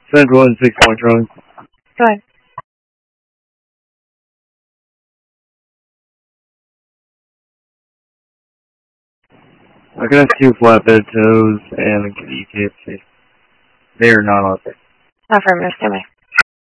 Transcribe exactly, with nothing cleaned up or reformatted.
Central and six point Charlie. Go ahead. I can have two flatbed tows and a E K F C. They are not on there. Affirmative, stand by.